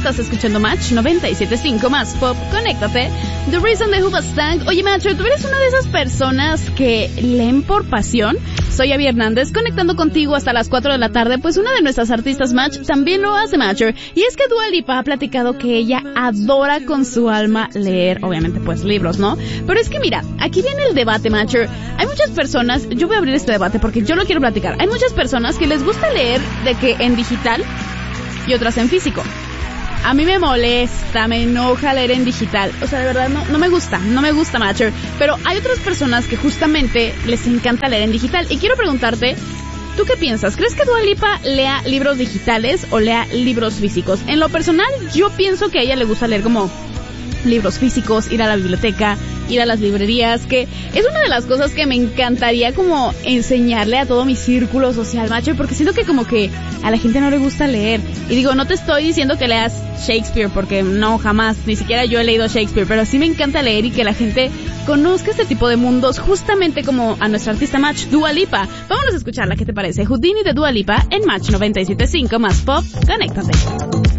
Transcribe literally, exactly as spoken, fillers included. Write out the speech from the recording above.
estás escuchando Match noventa y siete punto cinco más Pop, conéctate. The Reason de Hoobastank. Oye, Matcher, ¿tú eres una de esas personas que leen por pasión? Soy Abby Hernández, conectando contigo hasta las cuatro de la tarde, pues una de nuestras artistas Match también lo hace, Matcher. Y es que Dua Lipa ha platicado que ella adora con su alma leer, obviamente pues libros, ¿no? Pero es que mira, aquí viene el debate, Matcher. Hay muchas personas, yo voy a abrir este debate porque yo lo quiero platicar. Hay muchas personas que les gusta leer de que en digital y otras en físico. A mí me molesta, me enoja leer en digital. O sea, de verdad, no, no me gusta, no me gusta, Matcher. Pero hay otras personas que justamente les encanta leer en digital. Y quiero preguntarte, ¿tú qué piensas? ¿Crees que Dua Lipa lea libros digitales o lea libros físicos? En lo personal, yo pienso que a ella le gusta leer como libros físicos, ir a la biblioteca, ir a las librerías, que es una de las cosas que me encantaría como enseñarle a todo mi círculo social, Matcher, porque siento que como que a la gente no le gusta leer. Y digo, no te estoy diciendo que leas Shakespeare, porque no, jamás, ni siquiera yo he leído Shakespeare, pero sí me encanta leer y que la gente conozca este tipo de mundos, justamente como a nuestra artista Match, Dua Lipa. Vámonos a escucharla, ¿qué te parece? Houdini de Dua Lipa en Match noventa y siete punto cinco más Pop, conéctate.